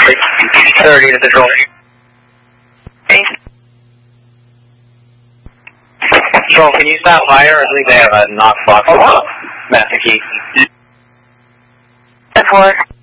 30 to the door. Okay. Control, can you stop higher? I believe they have a Knox box. Master key. 10-4.